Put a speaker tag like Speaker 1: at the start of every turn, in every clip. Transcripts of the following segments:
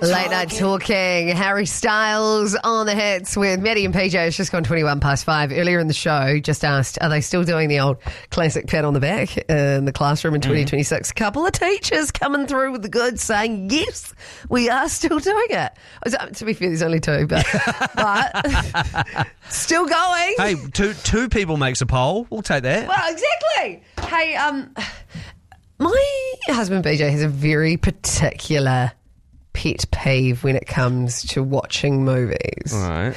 Speaker 1: Late night talking. Harry Styles on the hits with Maddie and PJ. It's just gone 5:21. Earlier in the show, just asked, are they still doing the old classic pat on the back in the classroom in 2026? A couple of teachers coming through with the goods saying, yes, we are still doing it. To be fair, there's only two, but still going.
Speaker 2: Hey, two people makes a poll. We'll take that.
Speaker 1: Well, exactly. Hey, my husband BJ has a very particular pet peeve when it comes to watching movies.
Speaker 2: All right.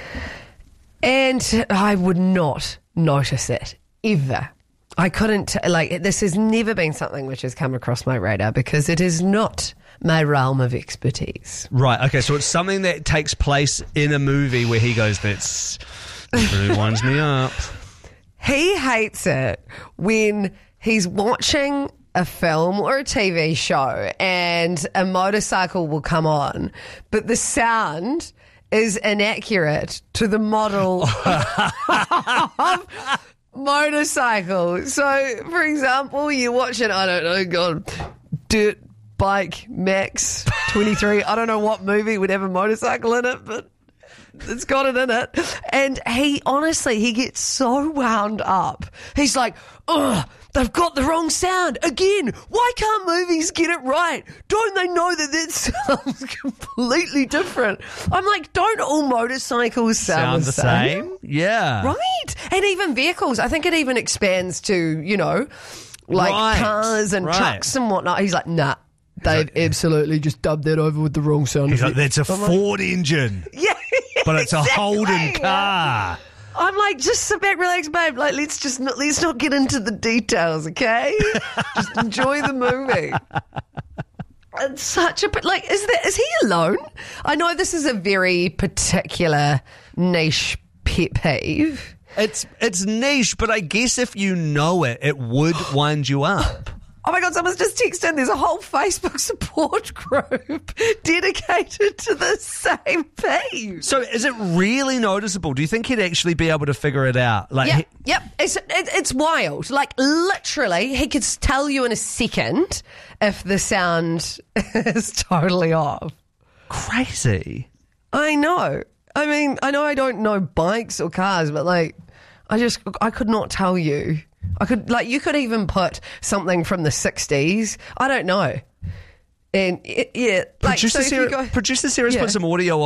Speaker 1: And I would not notice it, ever. I couldn't, this has never been something which has come across my radar because it is not my realm of expertise.
Speaker 2: Right, okay, so it's something that takes place in a movie where he goes, that really winds me up.
Speaker 1: He hates it when he's watching a film or a TV show and a motorcycle will come on, but the sound is inaccurate to the model of motorcycle. So, for example, you're watching, Dirt Bike Max 23. I don't know what movie would have a motorcycle in it, but it's got it in it. And he gets so wound up. He's like, ugh, they've got the wrong sound. Again, why can't movies get it right? Don't they know that sounds completely different? I'm like, don't all motorcycles sound the same?
Speaker 2: Yeah.
Speaker 1: Right. And even vehicles. I think it even expands to, cars and trucks and whatnot. He's like, nah. They've absolutely just dubbed that over with the wrong sound.
Speaker 2: He's like, that's a Ford engine.
Speaker 1: Yeah.
Speaker 2: But it's
Speaker 1: exactly.
Speaker 2: a Holden car.
Speaker 1: I'm like, just sit back, relax, babe. Like, let's not get into the details, okay? Just enjoy the movie. It's such a is he alone? I know this is a very particular niche pet peeve.
Speaker 2: It's niche, but I guess if you know it, it would wind you up.
Speaker 1: Oh my God, someone's just texted in. There's a whole Facebook support group dedicated to the same peeve.
Speaker 2: So is it really noticeable? Do you think he'd actually be able to figure it out?
Speaker 1: Yep. It's wild. Like, literally, he could tell you in a second if the sound is totally off.
Speaker 2: Crazy.
Speaker 1: I know. I mean, I know I don't know bikes or cars, but, I could not tell you. You could even put something from the 60s. I don't know. And
Speaker 2: Producer Sarah's put some audio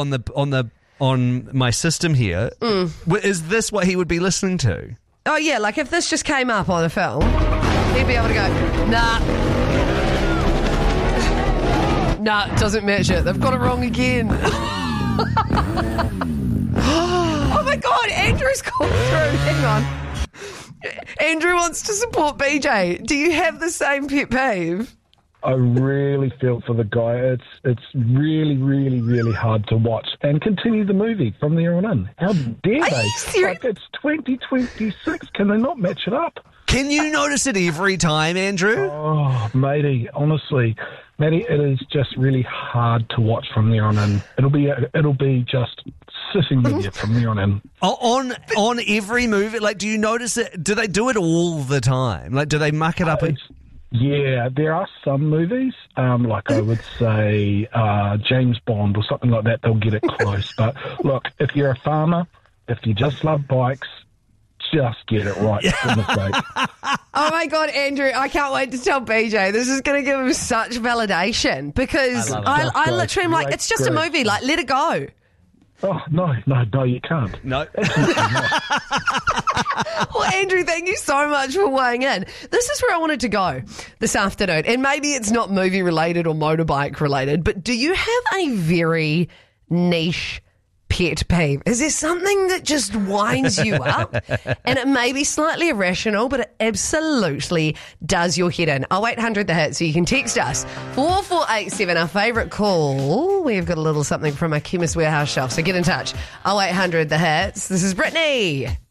Speaker 2: on my system here. Is this what he would be listening to?
Speaker 1: Oh yeah, if this just came up on a film, he'd be able to go, nah, it doesn't match it. They've got it wrong again. Oh my God, Andrew's called through. Hang on. Andrew wants to support BJ. Do you have the same pet peeve?
Speaker 3: I really feel for the guy. It's really, really, really hard to watch and continue the movie from there on in. How dare
Speaker 1: Are
Speaker 3: they?
Speaker 1: you serious?
Speaker 3: It's 2026. Can they not match it up?
Speaker 2: Can you notice it every time, Andrew?
Speaker 3: Oh, matey, honestly, matey, it is just really hard to watch from there on in. It'll be just sitting with you from there on in.
Speaker 2: On every movie, do you notice it? Do they do it all the time? Do they muck it up?
Speaker 3: Yeah, there are some movies, I would say James Bond or something like that, they'll get it close. But look, if you're a farmer, if you just love bikes, just get it right, for goodness sake.
Speaker 1: Oh my God, Andrew, I can't wait to tell BJ. This is going to give him such validation because I literally am like, it's just a movie, let it go.
Speaker 3: Oh, no, you can't.
Speaker 2: No.
Speaker 1: Well, Andrew, thank you so much for weighing in. This is where I wanted to go this afternoon. And maybe it's not movie related or motorbike related, but do you have a very niche pet peeve? Is there something that just winds you up? And it may be slightly irrational, but it absolutely does your head in. 0800 the hit, so you can text us 4487, our favourite call. We've got a little something from our Chemist Warehouse shelf, so get in touch. 0800 the hits. This is Brittany.